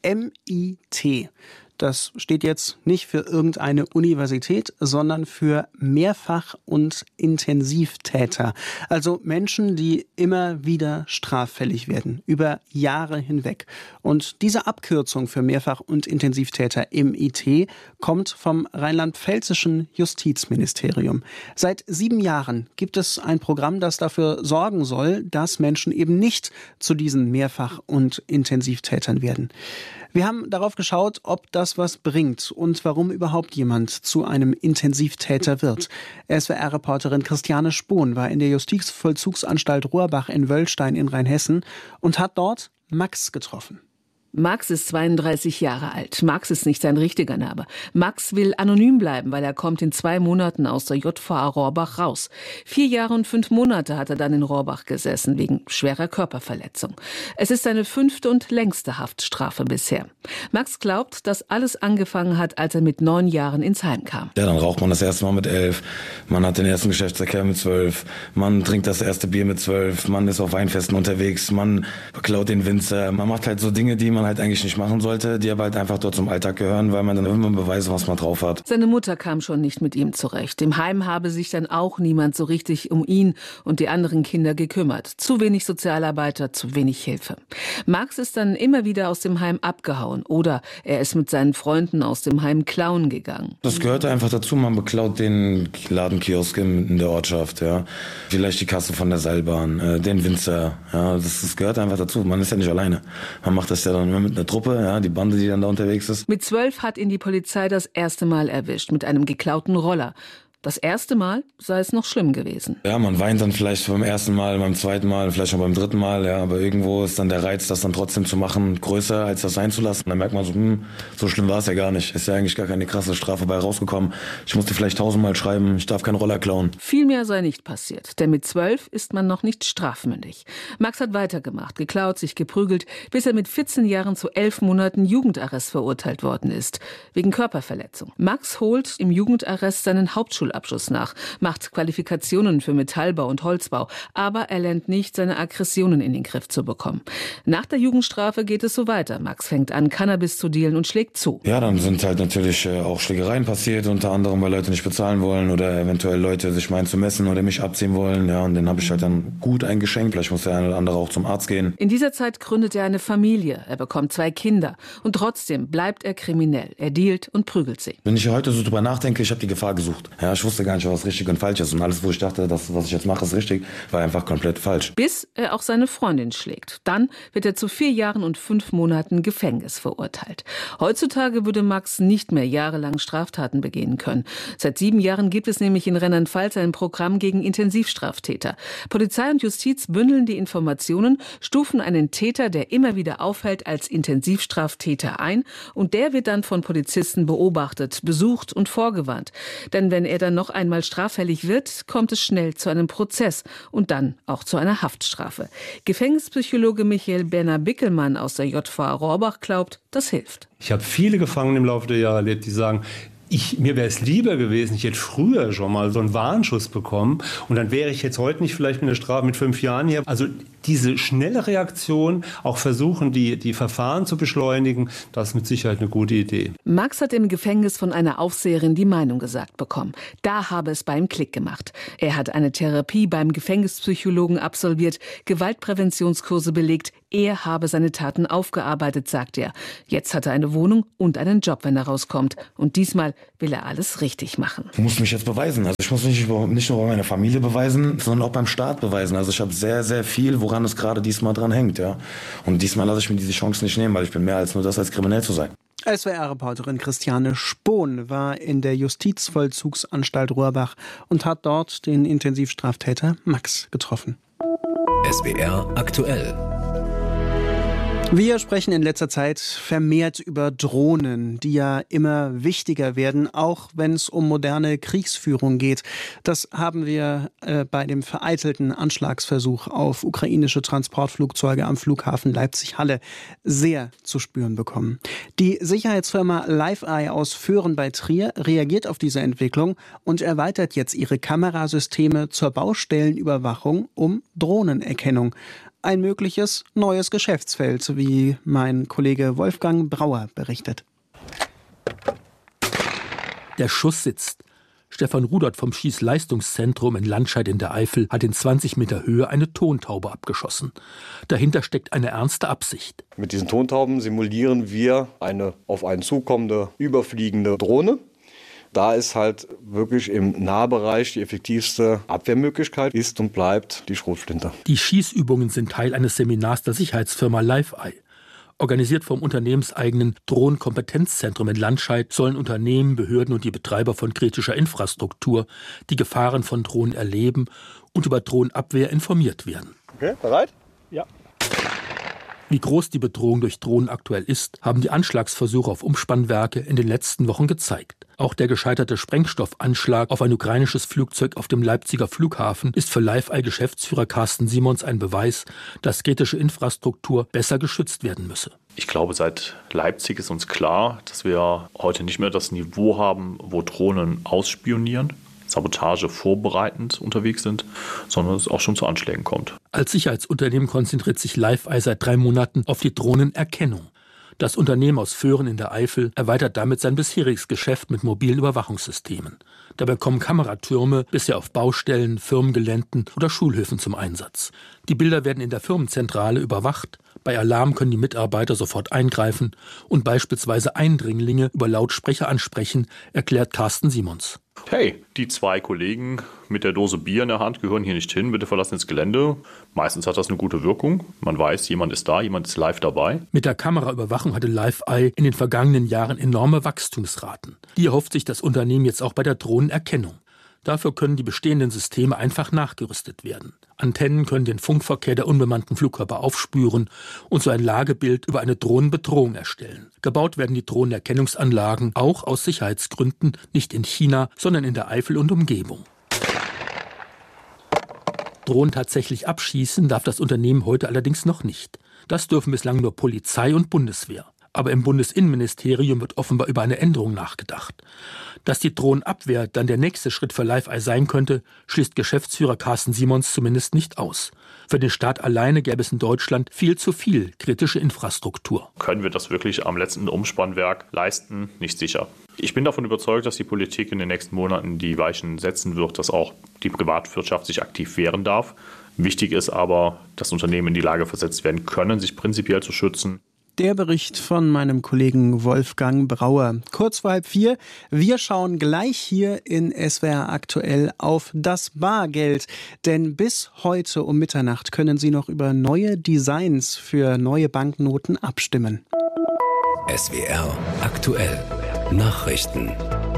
MIT. Das steht jetzt nicht für irgendeine Universität, sondern für Mehrfach- und Intensivtäter. Also Menschen, die immer wieder straffällig werden, über Jahre hinweg. Und diese Abkürzung für Mehrfach- und Intensivtäter MIT kommt vom rheinland-pfälzischen Justizministerium. Seit 7 Jahren gibt es ein Programm, das dafür sorgen soll, dass Menschen eben nicht zu diesen Mehrfach- und Intensivtätern werden. Wir haben darauf geschaut, ob das was bringt und warum überhaupt jemand zu einem Intensivtäter wird. SWR-Reporterin Christiane Spohn war in der Justizvollzugsanstalt Rohrbach in Wöllstein in Rheinhessen und hat dort Max getroffen. Max ist 32 Jahre alt. Max ist nicht sein richtiger Name. Max will anonym bleiben, weil er kommt in 2 Monaten aus der JVA Rohrbach raus. 4 Jahre und 5 Monate hat er dann in Rohrbach gesessen, wegen schwerer Körperverletzung. Es ist seine 5. und längste Haftstrafe bisher. Max glaubt, dass alles angefangen hat, als er mit 9 Jahren ins Heim kam. Ja, dann raucht man das erste Mal mit 11. Man hat den ersten Geschlechtsverkehr mit 12. Man trinkt das erste Bier mit 12. Man ist auf Weinfesten unterwegs. Man beklaut den Winzer. Man macht halt so Dinge, die man halt eigentlich nicht machen sollte, die aber halt einfach dort zum Alltag gehören, weil man dann irgendwann beweist, was man drauf hat. Seine Mutter kam schon nicht mit ihm zurecht. Im Heim habe sich dann auch niemand so richtig um ihn und die anderen Kinder gekümmert. Zu wenig Sozialarbeiter, zu wenig Hilfe. Max ist dann immer wieder aus dem Heim abgehauen oder er ist mit seinen Freunden aus dem Heim klauen gegangen. Das gehört einfach dazu, man beklaut den Ladenkiosk in der Ortschaft, ja. Vielleicht die Kasse von der Seilbahn, den Winzer, ja. Das gehört einfach dazu, man ist ja nicht alleine. Man macht das ja dann immer mit einer Truppe, ja, die Bande, die dann da unterwegs ist. Mit 12 hat ihn die Polizei das erste Mal erwischt, mit einem geklauten Roller. Das erste Mal sei es noch schlimm gewesen. Ja, man weint dann vielleicht beim ersten Mal, beim zweiten Mal, vielleicht noch beim dritten Mal, ja, aber irgendwo ist dann der Reiz, das dann trotzdem zu machen, größer als das sein zu lassen. Dann merkt man so, so schlimm war es ja gar nicht. Ist ja eigentlich gar keine krasse Strafe bei rausgekommen. Ich musste vielleicht 1000-mal schreiben, ich darf keinen Roller klauen. Viel mehr sei nicht passiert, denn mit 12 ist man noch nicht strafmündig. Max hat weitergemacht, geklaut, sich geprügelt, bis er mit 14 Jahren zu 11 Monaten Jugendarrest verurteilt worden ist, wegen Körperverletzung. Max holt im Jugendarrest seinen Hauptschulabschluss nach, macht Qualifikationen für Metallbau und Holzbau, aber er lernt nicht, seine Aggressionen in den Griff zu bekommen. Nach der Jugendstrafe geht es so weiter. Max fängt an, Cannabis zu dealen und schlägt zu. Ja, dann sind halt natürlich auch Schlägereien passiert, unter anderem, weil Leute nicht bezahlen wollen oder eventuell Leute sich meinen zu messen oder mich abziehen wollen. Ja, und den habe ich halt dann gut eingeschenkt. Vielleicht muss der eine oder andere auch zum Arzt gehen. In dieser Zeit gründet er eine Familie. Er bekommt 2 Kinder. Und trotzdem bleibt er kriminell. Er dealt und prügelt sie. Wenn ich heute so drüber nachdenke, ich habe die Gefahr gesucht. Ja, ich wusste gar nicht, was richtig und falsch ist. Und alles, wo ich dachte, das, was ich jetzt mache, ist richtig, war einfach komplett falsch. Bis er auch seine Freundin schlägt. Dann wird er zu 4 Jahren und 5 Monaten Gefängnis verurteilt. Heutzutage würde Max nicht mehr jahrelang Straftaten begehen können. Seit 7 Jahren gibt es nämlich in Rheinland-Pfalz ein Programm gegen Intensivstraftäter. Polizei und Justiz bündeln die Informationen, stufen einen Täter, der immer wieder auffällt, als Intensivstraftäter ein und der wird dann von Polizisten beobachtet, besucht und vorgewarnt. Denn wenn er dann noch einmal straffällig wird, kommt es schnell zu einem Prozess und dann auch zu einer Haftstrafe. Gefängnispsychologe Michael Berner-Bickelmann aus der JVA Rohrbach glaubt, das hilft. Ich habe viele Gefangene im Laufe der Jahre erlebt, die sagen, mir wäre es lieber gewesen, ich hätte früher schon mal so einen Warnschuss bekommen und dann wäre ich jetzt heute nicht vielleicht mit einer Strafe mit 5 Jahren hier. Also diese schnelle Reaktion, auch versuchen, die Verfahren zu beschleunigen, das ist mit Sicherheit eine gute Idee. Max hat im Gefängnis von einer Aufseherin die Meinung gesagt bekommen. Da habe es bei ihm Klick gemacht. Er hat eine Therapie beim Gefängnispsychologen absolviert, Gewaltpräventionskurse belegt. Er habe seine Taten aufgearbeitet, sagt er. Jetzt hat er eine Wohnung und einen Job, wenn er rauskommt. Und diesmal will er alles richtig machen. Ich muss mich jetzt beweisen. Also ich muss mich nicht nur bei meiner Familie beweisen, sondern auch beim Staat beweisen. Also ich habe sehr, sehr viel, woran es gerade diesmal dran hängt. Ja. Und diesmal lasse ich mir diese Chance nicht nehmen, weil ich bin mehr als nur das, als kriminell zu sein. SWR-Reporterin Christiane Spohn war in der Justizvollzugsanstalt Rohrbach und hat dort den Intensivstraftäter Max getroffen. SWR aktuell. Wir sprechen in letzter Zeit vermehrt über Drohnen, die ja immer wichtiger werden, auch wenn es um moderne Kriegsführung geht. Das haben wir bei dem vereitelten Anschlagsversuch auf ukrainische Transportflugzeuge am Flughafen Leipzig-Halle sehr zu spüren bekommen. Die Sicherheitsfirma LiveEye aus Föhren bei Trier reagiert auf diese Entwicklung und erweitert jetzt ihre Kamerasysteme zur Baustellenüberwachung um Drohnenerkennung. Ein mögliches neues Geschäftsfeld, wie mein Kollege Wolfgang Brauer berichtet. Der Schuss sitzt. Stefan Rudert vom Schießleistungszentrum in Landscheid in der Eifel hat in 20 Meter Höhe eine Tontaube abgeschossen. Dahinter steckt eine ernste Absicht. Mit diesen Tontauben simulieren wir eine auf einen zukommende, überfliegende Drohne. Da ist halt wirklich im Nahbereich die effektivste Abwehrmöglichkeit ist und bleibt die Schrotflinte. Die Schießübungen sind Teil eines Seminars der Sicherheitsfirma LiveEye. Organisiert vom unternehmenseigenen Drohnenkompetenzzentrum in Landscheid sollen Unternehmen, Behörden und die Betreiber von kritischer Infrastruktur die Gefahren von Drohnen erleben und über Drohnenabwehr informiert werden. Okay, bereit? Ja. Wie groß die Bedrohung durch Drohnen aktuell ist, haben die Anschlagsversuche auf Umspannwerke in den letzten Wochen gezeigt. Auch der gescheiterte Sprengstoffanschlag auf ein ukrainisches Flugzeug auf dem Leipziger Flughafen ist für LiveEye-Geschäftsführer Carsten Simons ein Beweis, dass kritische Infrastruktur besser geschützt werden müsse. Ich glaube, seit Leipzig ist uns klar, dass wir heute nicht mehr das Niveau haben, wo Drohnen ausspionieren, Sabotage vorbereitend unterwegs sind, sondern es auch schon zu Anschlägen kommt. Als Sicherheitsunternehmen konzentriert sich LiveEye seit 3 Monaten auf die Drohnenerkennung. Das Unternehmen aus Föhren in der Eifel erweitert damit sein bisheriges Geschäft mit mobilen Überwachungssystemen. Dabei kommen Kameratürme bisher auf Baustellen, Firmengeländen oder Schulhöfen zum Einsatz. Die Bilder werden in der Firmenzentrale überwacht. Bei Alarm können die Mitarbeiter sofort eingreifen und beispielsweise Eindringlinge über Lautsprecher ansprechen, erklärt Carsten Simons. Hey, die 2 Kollegen mit der Dose Bier in der Hand gehören hier nicht hin, bitte verlassen das Gelände. Meistens hat das eine gute Wirkung. Man weiß, jemand ist da, jemand ist live dabei. Mit der Kameraüberwachung hatte LiveEye in den vergangenen Jahren enorme Wachstumsraten. Die erhofft sich das Unternehmen jetzt auch bei der Drohnenerkennung. Dafür können die bestehenden Systeme einfach nachgerüstet werden. Antennen können den Funkverkehr der unbemannten Flugkörper aufspüren und so ein Lagebild über eine Drohnenbedrohung erstellen. Gebaut werden die Drohnenerkennungsanlagen auch aus Sicherheitsgründen nicht in China, sondern in der Eifel und Umgebung. Drohnen tatsächlich abschießen darf das Unternehmen heute allerdings noch nicht. Das dürfen bislang nur Polizei und Bundeswehr. Aber im Bundesinnenministerium wird offenbar über eine Änderung nachgedacht. Dass die Drohnenabwehr dann der nächste Schritt für Live Eye sein könnte, schließt Geschäftsführer Carsten Simons zumindest nicht aus. Für den Staat alleine gäbe es in Deutschland viel zu viel kritische Infrastruktur. Können wir das wirklich am letzten Umspannwerk leisten? Nicht sicher. Ich bin davon überzeugt, dass die Politik in den nächsten Monaten die Weichen setzen wird, dass auch die Privatwirtschaft sich aktiv wehren darf. Wichtig ist aber, dass Unternehmen in die Lage versetzt werden können, sich prinzipiell zu schützen. Der Bericht von meinem Kollegen Wolfgang Brauer. Kurz vor 3:30. Wir schauen gleich hier in SWR aktuell auf das Bargeld. Denn bis heute um Mitternacht können Sie noch über neue Designs für neue Banknoten abstimmen. SWR aktuell. Nachrichten.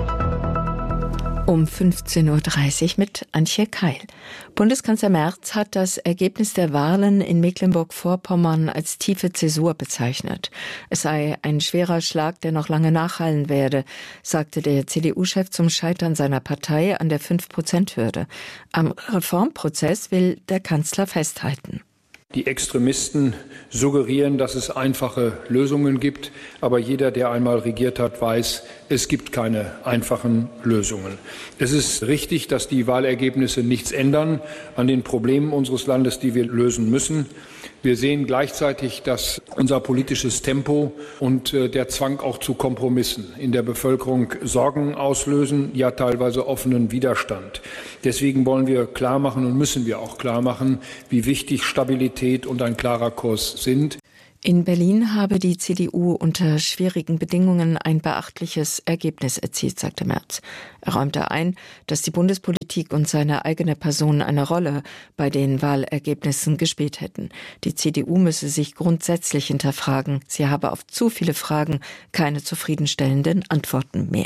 Um 15.30 Uhr mit Antje Keil. Bundeskanzler Merz hat das Ergebnis der Wahlen in Mecklenburg-Vorpommern als tiefe Zäsur bezeichnet. Es sei ein schwerer Schlag, der noch lange nachhallen werde, sagte der CDU-Chef zum Scheitern seiner Partei an der 5%-Hürde. Am Reformprozess will der Kanzler festhalten. Die Extremisten suggerieren, dass es einfache Lösungen gibt. Aber jeder, der einmal regiert hat, weiß, es gibt keine einfachen Lösungen. Es ist richtig, dass die Wahlergebnisse nichts ändern an den Problemen unseres Landes, die wir lösen müssen. Wir sehen gleichzeitig, dass unser politisches Tempo und der Zwang auch zu Kompromissen in der Bevölkerung Sorgen auslösen, ja teilweise offenen Widerstand. Deswegen wollen wir klar machen und müssen wir auch klar machen, wie wichtig Stabilität und ein klarer Kurs sind. In Berlin habe die CDU unter schwierigen Bedingungen ein beachtliches Ergebnis erzielt, sagte Merz. Er räumte ein, dass die Bundespolitik und seine eigene Person eine Rolle bei den Wahlergebnissen gespielt hätten. Die CDU müsse sich grundsätzlich hinterfragen. Sie habe auf zu viele Fragen keine zufriedenstellenden Antworten mehr.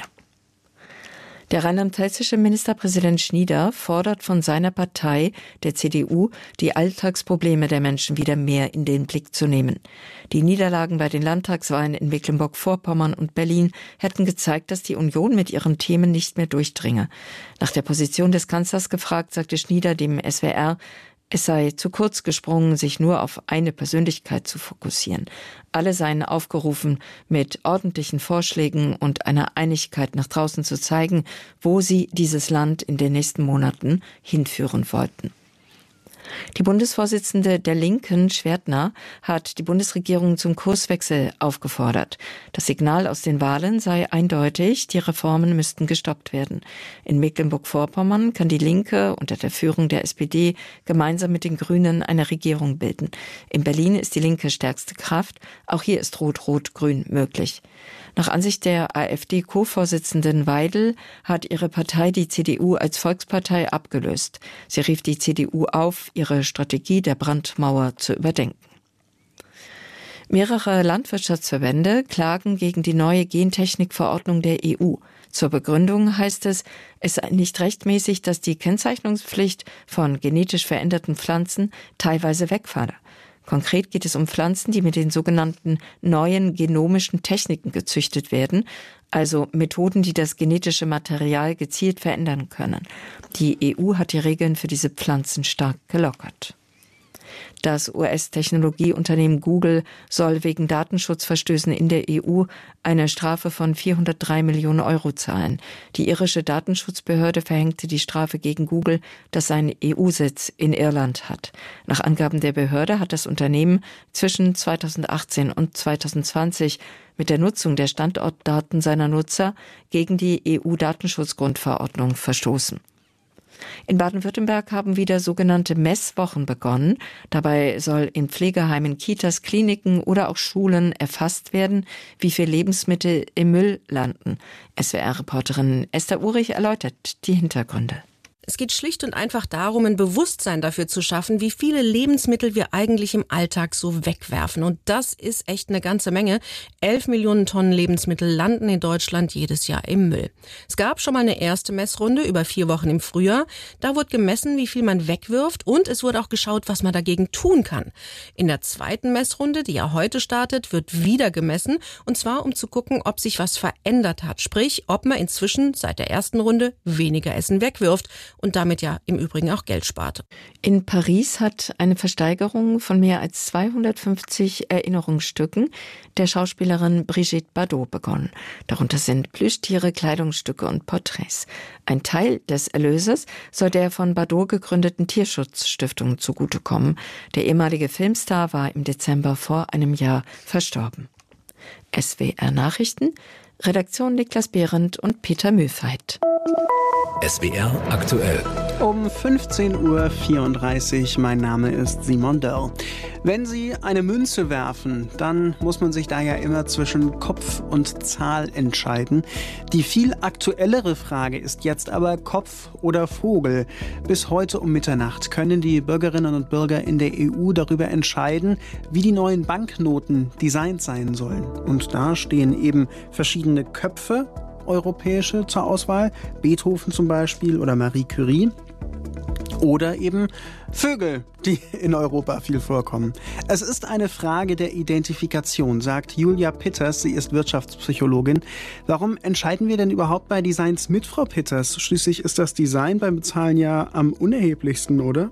Der rheinland-pfälzische Ministerpräsident Schnieder fordert von seiner Partei, der CDU, die Alltagsprobleme der Menschen wieder mehr in den Blick zu nehmen. Die Niederlagen bei den Landtagswahlen in Mecklenburg-Vorpommern und Berlin hätten gezeigt, dass die Union mit ihren Themen nicht mehr durchdringe. Nach der Position des Kanzlers gefragt, sagte Schnieder dem SWR, es sei zu kurz gesprungen, sich nur auf eine Persönlichkeit zu fokussieren. Alle seien aufgerufen, mit ordentlichen Vorschlägen und einer Einigkeit nach draußen zu zeigen, wo sie dieses Land in den nächsten Monaten hinführen wollten. Die Bundesvorsitzende der Linken, Schwertner, hat die Bundesregierung zum Kurswechsel aufgefordert. Das Signal aus den Wahlen sei eindeutig, die Reformen müssten gestoppt werden. In Mecklenburg-Vorpommern kann die Linke unter der Führung der SPD gemeinsam mit den Grünen eine Regierung bilden. In Berlin ist die Linke stärkste Kraft. Auch hier ist Rot-Rot-Grün möglich. Nach Ansicht der AfD-Co-Vorsitzenden Weidel hat ihre Partei die CDU als Volkspartei abgelöst. Sie rief die CDU auf, ihre Strategie der Brandmauer zu überdenken. Mehrere Landwirtschaftsverbände klagen gegen die neue Gentechnikverordnung der EU. Zur Begründung heißt es, es sei nicht rechtmäßig, dass die Kennzeichnungspflicht von genetisch veränderten Pflanzen teilweise wegfalle. Konkret geht es um Pflanzen, die mit den sogenannten neuen genomischen Techniken gezüchtet werden, also Methoden, die das genetische Material gezielt verändern können. Die EU hat die Regeln für diese Pflanzen stark gelockert. Das US-Technologieunternehmen Google soll wegen Datenschutzverstößen in der EU eine Strafe von 403 Millionen Euro zahlen. Die irische Datenschutzbehörde verhängte die Strafe gegen Google, das seinen EU-Sitz in Irland hat. Nach Angaben der Behörde hat das Unternehmen zwischen 2018 und 2020 mit der Nutzung der Standortdaten seiner Nutzer gegen die EU-Datenschutzgrundverordnung verstoßen. In Baden-Württemberg haben wieder sogenannte Messwochen begonnen. Dabei soll in Pflegeheimen, Kitas, Kliniken oder auch Schulen erfasst werden, wie viel Lebensmittel im Müll landen. SWR-Reporterin Esther Urich erläutert die Hintergründe. Es geht schlicht und einfach darum, ein Bewusstsein dafür zu schaffen, wie viele Lebensmittel wir eigentlich im Alltag so wegwerfen. Und das ist echt eine ganze Menge. 11 Millionen Tonnen Lebensmittel landen in Deutschland jedes Jahr im Müll. Es gab schon mal eine erste Messrunde über 4 Wochen im Frühjahr. Da wurde gemessen, wie viel man wegwirft, und es wurde auch geschaut, was man dagegen tun kann. In der zweiten Messrunde, die ja heute startet, wird wieder gemessen, und zwar um zu gucken, ob sich was verändert hat. Sprich, ob man inzwischen seit der ersten Runde weniger Essen wegwirft und damit ja im Übrigen auch Geld spart. In Paris hat eine Versteigerung von mehr als 250 Erinnerungsstücken der Schauspielerin Brigitte Bardot begonnen. Darunter sind Plüschtiere, Kleidungsstücke und Porträts. Ein Teil des Erlöses soll der von Bardot gegründeten Tierschutzstiftung zugutekommen. Der ehemalige Filmstar war im Dezember vor einem Jahr verstorben. SWR Nachrichten, Redaktion Niklas Behrendt und Peter Mühlfeit. SWR aktuell. Um 15:34 Uhr, mein Name ist Simon Dörr. Wenn Sie eine Münze werfen, dann muss man sich da ja immer zwischen Kopf und Zahl entscheiden. Die viel aktuellere Frage ist jetzt aber Kopf oder Vogel. Bis heute um Mitternacht können die Bürgerinnen und Bürger in der EU darüber entscheiden, wie die neuen Banknoten designt sein sollen. Und da stehen eben verschiedene Köpfe, europäische, zur Auswahl, Beethoven zum Beispiel oder Marie Curie. Oder eben Vögel, die in Europa viel vorkommen. Es ist eine Frage der Identifikation, sagt Julia Pitters. Sie ist Wirtschaftspsychologin. Warum entscheiden wir denn überhaupt bei Designs mit, Frau Pitters? Schließlich ist das Design beim Bezahlen ja am unerheblichsten, oder?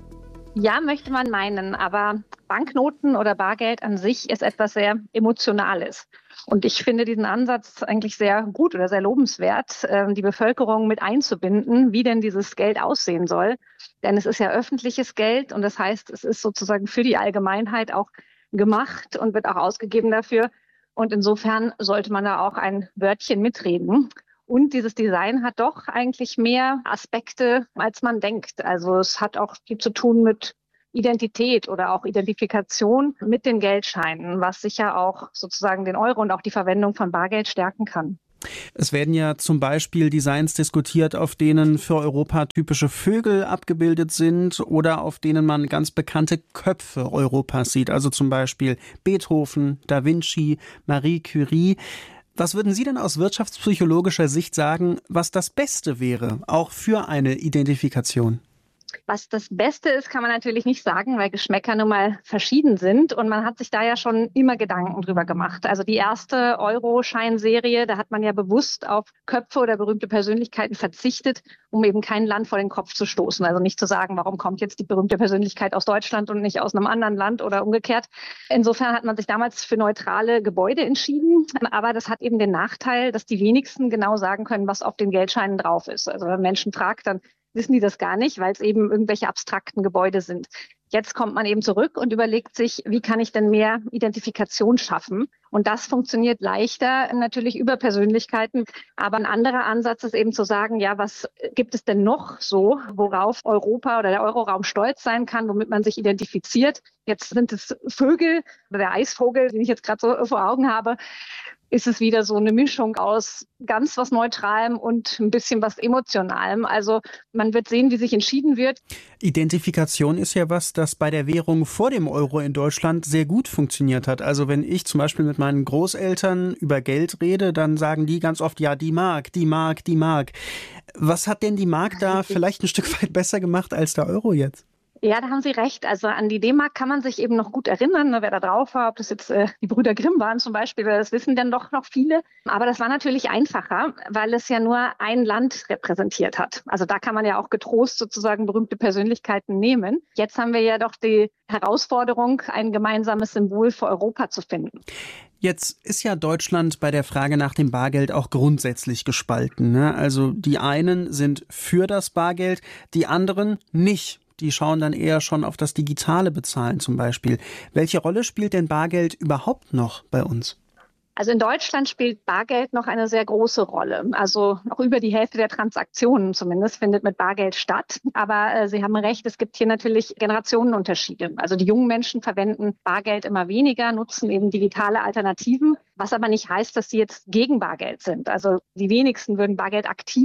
Ja, möchte man meinen, aber Banknoten oder Bargeld an sich ist etwas sehr Emotionales. Und ich finde diesen Ansatz eigentlich sehr gut oder sehr lobenswert, die Bevölkerung mit einzubinden, wie denn dieses Geld aussehen soll. Denn es ist ja öffentliches Geld und das heißt, es ist sozusagen für die Allgemeinheit auch gemacht und wird auch ausgegeben dafür. Und insofern sollte man da auch ein Wörtchen mitreden. Und dieses Design hat doch eigentlich mehr Aspekte, als man denkt. Also es hat auch viel zu tun mit Identität oder auch Identifikation mit den Geldscheinen, was sicher auch sozusagen den Euro und auch die Verwendung von Bargeld stärken kann. Es werden ja zum Beispiel Designs diskutiert, auf denen für Europa typische Vögel abgebildet sind oder auf denen man ganz bekannte Köpfe Europas sieht. Also zum Beispiel Beethoven, Da Vinci, Marie Curie. Was würden Sie denn aus wirtschaftspsychologischer Sicht sagen, was das Beste wäre, auch für eine Identifikation? Was das Beste ist, kann man natürlich nicht sagen, weil Geschmäcker nun mal verschieden sind. Und man hat sich da ja schon immer Gedanken drüber gemacht. Also die erste Euro-Scheinserie, da hat man ja bewusst auf Köpfe oder berühmte Persönlichkeiten verzichtet, um eben kein Land vor den Kopf zu stoßen. Also nicht zu sagen, warum kommt jetzt die berühmte Persönlichkeit aus Deutschland und nicht aus einem anderen Land oder umgekehrt. Insofern hat man sich damals für neutrale Gebäude entschieden. Aber das hat eben den Nachteil, dass die wenigsten genau sagen können, was auf den Geldscheinen drauf ist. Also wenn man Menschen fragt, dann wissen die das gar nicht, weil es eben irgendwelche abstrakten Gebäude sind. Jetzt kommt man eben zurück und überlegt sich, wie kann ich denn mehr Identifikation schaffen? Und das funktioniert leichter natürlich über Persönlichkeiten. Aber ein anderer Ansatz ist eben zu sagen, ja, was gibt es denn noch so, worauf Europa oder der Euroraum stolz sein kann, womit man sich identifiziert? Jetzt sind es Vögel, der Eisvogel, den ich jetzt gerade so vor Augen habe. Ist es wieder so eine Mischung aus ganz was Neutralem und ein bisschen was Emotionalem. Also man wird sehen, wie sich entschieden wird. Identifikation ist ja was, das bei der Währung vor dem Euro in Deutschland sehr gut funktioniert hat. Also wenn ich zum Beispiel mit meinen Großeltern über Geld rede, dann sagen die ganz oft, ja, die Mark, die Mark, die Mark. Was hat denn die Mark da vielleicht ein Stück weit besser gemacht als der Euro jetzt? Ja, da haben Sie recht. Also an die D-Mark kann man sich eben noch gut erinnern, wer da drauf war, ob das jetzt die Brüder Grimm waren zum Beispiel, das wissen dann doch noch viele. Aber das war natürlich einfacher, weil es ja nur ein Land repräsentiert hat. Also da kann man ja auch getrost sozusagen berühmte Persönlichkeiten nehmen. Jetzt haben wir ja doch die Herausforderung, ein gemeinsames Symbol für Europa zu finden. Jetzt ist ja Deutschland bei der Frage nach dem Bargeld auch grundsätzlich gespalten, ne? Also die einen sind für das Bargeld, die anderen nicht. Die schauen dann eher schon auf das digitale Bezahlen zum Beispiel. Welche Rolle spielt denn Bargeld überhaupt noch bei uns? Also in Deutschland spielt Bargeld noch eine sehr große Rolle. Also noch über die Hälfte der Transaktionen zumindest findet mit Bargeld statt. Aber Sie haben recht, es gibt hier natürlich Generationenunterschiede. Also die jungen Menschen verwenden Bargeld immer weniger, nutzen eben digitale Alternativen, was aber nicht heißt, dass sie jetzt gegen Bargeld sind. Also die wenigsten würden Bargeld aktiv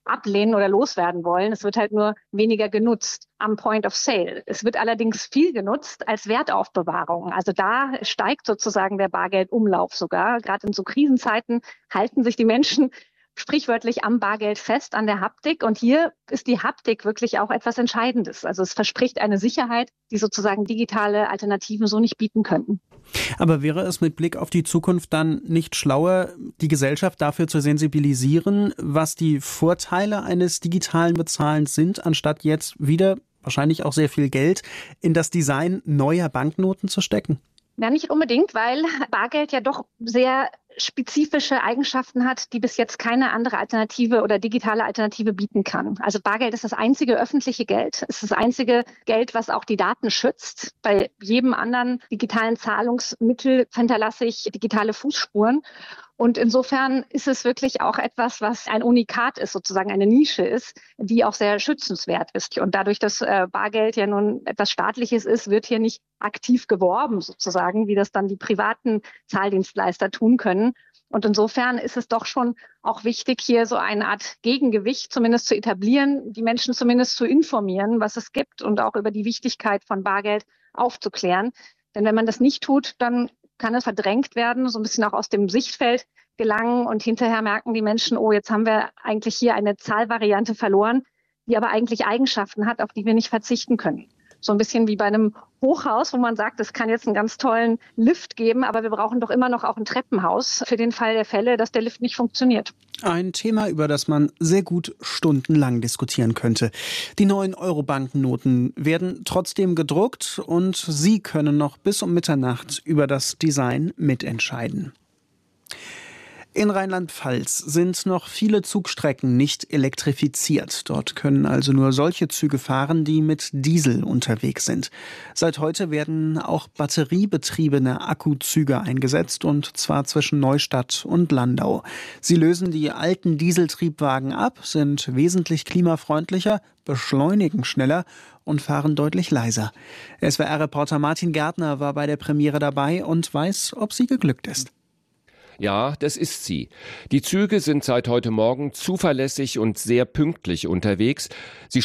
ablehnen oder loswerden wollen. Es wird halt nur weniger genutzt am Point of Sale. Es wird allerdings viel genutzt als Wertaufbewahrung. Also da steigt sozusagen der Bargeldumlauf sogar. Gerade in so Krisenzeiten halten sich die Menschen sprichwörtlich am Bargeld fest, an der Haptik. Und hier ist die Haptik wirklich auch etwas Entscheidendes. Also es verspricht eine Sicherheit, die sozusagen digitale Alternativen so nicht bieten könnten. Aber wäre es mit Blick auf die Zukunft dann nicht schlauer, die Gesellschaft dafür zu sensibilisieren, was die Vorteile eines digitalen Bezahlens sind, anstatt jetzt wieder, wahrscheinlich auch sehr viel Geld, in das Design neuer Banknoten zu stecken? Ja, nicht unbedingt, weil Bargeld ja doch sehr spezifische Eigenschaften hat, die bis jetzt keine andere Alternative oder digitale Alternative bieten kann. Also Bargeld ist das einzige öffentliche Geld. Es ist das einzige Geld, was auch die Daten schützt. Bei jedem anderen digitalen Zahlungsmittel hinterlasse ich digitale Fußspuren. Und insofern ist es wirklich auch etwas, was ein Unikat ist, sozusagen eine Nische ist, die auch sehr schützenswert ist. Und dadurch, dass Bargeld ja nun etwas Staatliches ist, wird hier nicht aktiv geworben, sozusagen, wie das dann die privaten Zahldienstleister tun können. Und insofern ist es doch schon auch wichtig, hier so eine Art Gegengewicht zumindest zu etablieren, die Menschen zumindest zu informieren, was es gibt und auch über die Wichtigkeit von Bargeld aufzuklären. Denn wenn man das nicht tut, dann kann es verdrängt werden, so ein bisschen auch aus dem Sichtfeld gelangen und hinterher merken die Menschen, oh, jetzt haben wir eigentlich hier eine Zahlvariante verloren, die aber eigentlich Eigenschaften hat, auf die wir nicht verzichten können. So ein bisschen wie bei einem Hochhaus, wo man sagt, es kann jetzt einen ganz tollen Lift geben, aber wir brauchen doch immer noch auch ein Treppenhaus für den Fall der Fälle, dass der Lift nicht funktioniert. Ein Thema, über das man sehr gut stundenlang diskutieren könnte. Die neuen Euro-Banknoten werden trotzdem gedruckt und Sie können noch bis um Mitternacht über das Design mitentscheiden. In Rheinland-Pfalz sind noch viele Zugstrecken nicht elektrifiziert. Dort können also nur solche Züge fahren, die mit Diesel unterwegs sind. Seit heute werden auch batteriebetriebene Akkuzüge eingesetzt, und zwar zwischen Neustadt und Landau. Sie lösen die alten Dieseltriebwagen ab, sind wesentlich klimafreundlicher, beschleunigen schneller und fahren deutlich leiser. SWR-Reporter Martin Gärtner war bei der Premiere dabei und weiß, ob sie geglückt ist. Ja, das ist sie. Die Züge sind seit heute Morgen zuverlässig und sehr pünktlich unterwegs. Sie